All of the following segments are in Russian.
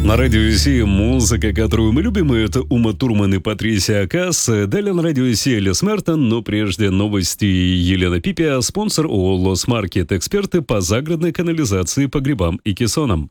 На радио Си музыка, которую мы любим, это Ума Турман и Патрисия Акас. Далее на радио Си Элис Мертон, но прежде новости Елена Пипия, спонсор ООО «Лос Маркет», эксперты по загородной канализации по грибам и кессонам.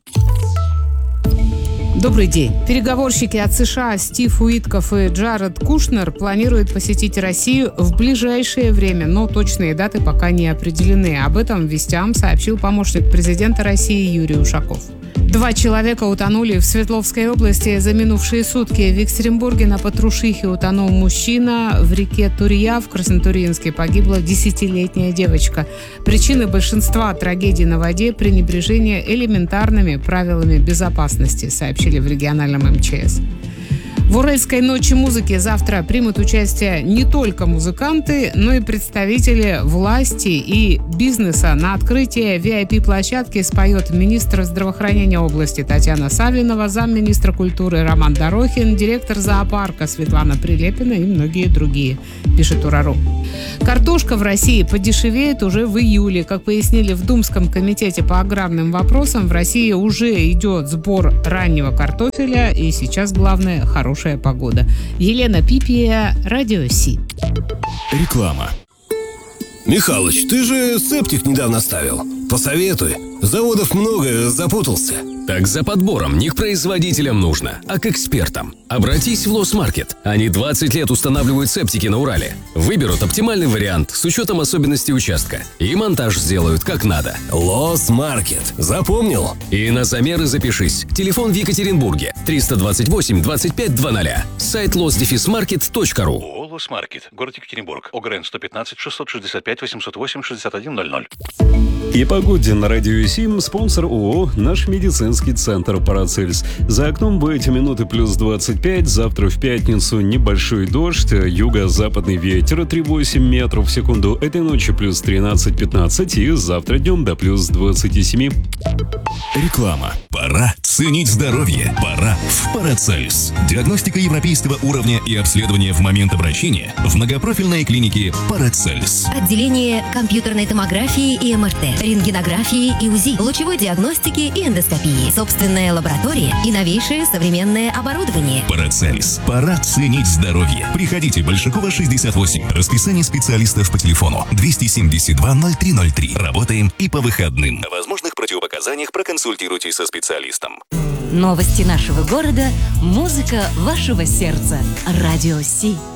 Добрый день. Переговорщики от США Стив Уитков и Джаред Кушнер планируют посетить Россию в ближайшее время, но точные даты пока не определены. Об этом вестям сообщил помощник президента России Юрий Ушаков. 2 человека утонули в Свердловской области за минувшие сутки. В Екатеринбурге на Патрушихе утонул мужчина. В реке Турья в Краснотурьинске погибла 10-летняя девочка. Причины большинства трагедий на воде – пренебрежение элементарными правилами безопасности, сообщили в региональном МЧС. В Уральской ночи музыки завтра примут участие не только музыканты, но и представители власти и бизнеса. На открытии VIP-площадки споет министр здравоохранения области Татьяна Савинова, замминистра культуры Роман Дорохин, директор зоопарка Светлана Прилепина и многие другие, пишет Урару. Картошка в России подешевеет уже в июле. Как пояснили в Думском комитете по аграрным вопросам, в России уже идет сбор раннего картофеля, и сейчас главное – хорошая погода. Елена Пипия, Радио Си. Реклама. Михалыч, ты же септик недавно ставил. Посоветуй. Заводов много, запутался. Так за подбором не к производителям нужно, а к экспертам. Обратись в Лос Маркет. Они 20 лет устанавливают септики на Урале. Выберут оптимальный вариант с учетом особенностей участка. И монтаж сделают как надо. Лос Маркет. Запомнил? И на замеры запишись. Телефон в Екатеринбурге 328 25 00. Сайт los-market.ru. ООО «Лос Маркет», город Екатеринбург. ОГРН 115 665 808 6100. И погоде на радио Сим, спонсор ООО «Наш медицинский центр Парацельс». За окном в эти минуты плюс 25, завтра в пятницу небольшой дождь, юго-западный ветер 3,8 метров в секунду, этой ночью плюс 13-15 и завтра днем до плюс 27. Реклама. Пора ценить здоровье. Пора в Парацельс. Диагностика европейского уровня и обследование в момент обращения в многопрофильной клинике Парацельс. Отделение компьютерной томографии и МРТ, рентгенографии и УЗИ, лучевой диагностики и эндоскопии, собственная лаборатория и новейшее современное оборудование. Парацельс. Пора ценить здоровье. Приходите, Большакова, 68. Расписание специалистов по телефону 272 0303. Работаем и по выходным. О возможных противопоказаниях проконсультируйтесь со специалистом. Новости нашего города, музыка вашего сердца. Радио Си.